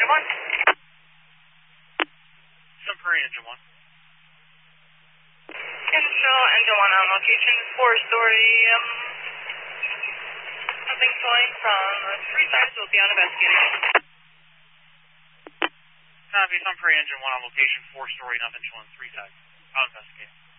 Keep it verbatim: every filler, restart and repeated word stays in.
Engine one. Sun Prairie Engine one. Control, Engine one on location, four-story, um, something flowing from three sides will be on investigation. Copy, Sun Prairie Engine one on location, four-story, nothing showing three sides. I'll investigate.